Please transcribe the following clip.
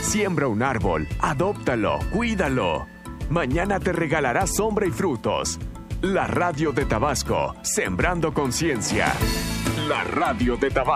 Siembra un árbol, adóptalo, cuídalo. Mañana te regalará sombra y frutos. La radio de Tabasco, sembrando conciencia. La radio de Tabasco.